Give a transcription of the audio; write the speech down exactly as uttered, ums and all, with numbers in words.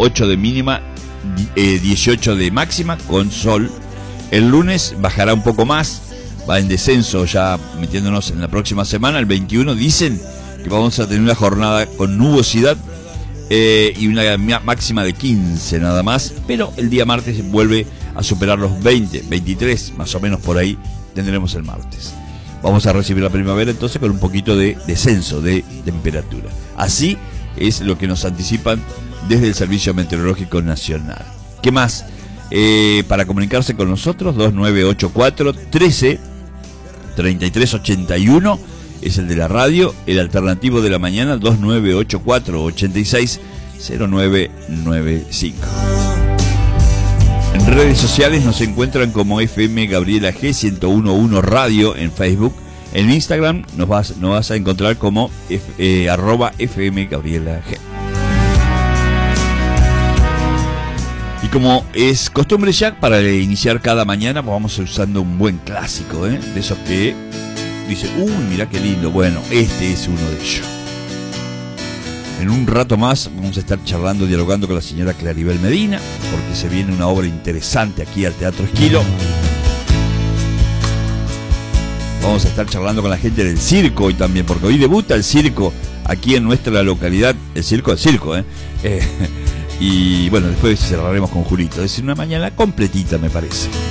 ocho de mínima, eh, dieciocho de máxima, con sol. El lunes bajará un poco más, va en descenso ya metiéndonos en la próxima semana. El veintiuno dicen que vamos a tener una jornada con nubosidad eh, y una máxima de quince nada más, pero el día martes vuelve a superar los veinte, veintitrés más o menos por ahí tendremos el martes. Vamos a recibir la primavera entonces con un poquito de descenso de temperatura. Así es lo que nos anticipan desde el Servicio Meteorológico Nacional. ¿Qué más? Eh, para comunicarse con nosotros, dos nueve ocho cuatro, trece, treinta y tres ochenta y uno es el de la radio. El alternativo de la mañana, dos nueve ocho cuatro, ochenta y seis, cero nueve nueve cinco. En redes sociales nos encuentran como F M Gabriela G ciento uno punto uno Radio en Facebook. En Instagram nos vas, nos vas a encontrar como F, eh, arroba F M Gabriela G. Y como es costumbre ya, para iniciar cada mañana, pues vamos usando un buen clásico, ¿eh? De esos que dice, uy, mirá qué lindo. Bueno, este es uno de ellos. En un rato más vamos a estar charlando, dialogando con la señora Claribel Medina, porque se viene una obra interesante aquí al Teatro Esquilo. Vamos a estar charlando con la gente del circo hoy también, porque hoy debuta el circo aquí en nuestra localidad. El circo, el circo, ¿eh? eh Y bueno, después cerraremos con Julito. Es una mañana completita, me parece.